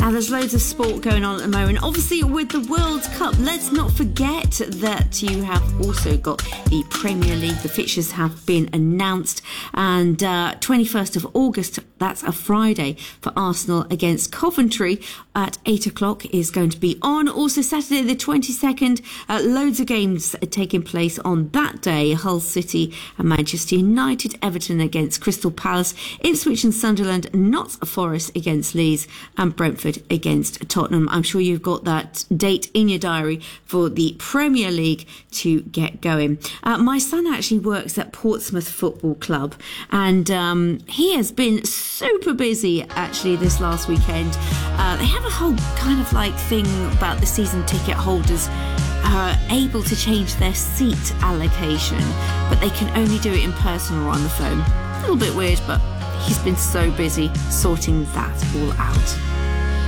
There's loads of sport going on at the moment. Obviously, with the World Cup, let's not forget that you have also got the Premier League. The fixtures have been announced. And 21st of August, that's a Friday, for Arsenal against Coventry at 8 o'clock is going to be on. Also, Saturday the 22nd, loads of games are taking place on that day. Hull City and Manchester United, Everton against Crystal Palace, Ipswich and Sunderland, Notts Forest against Leeds, and Brentford against Tottenham. I'm sure you've got that date in your diary for the Premier League to get going. My son actually works at Portsmouth Football Club, and he has been super busy actually this last weekend. They have a whole kind of like thing about the season ticket holders able to change their seat allocation, but they can only do it in person or on the phone. A little bit weird, but he's been so busy sorting that all out.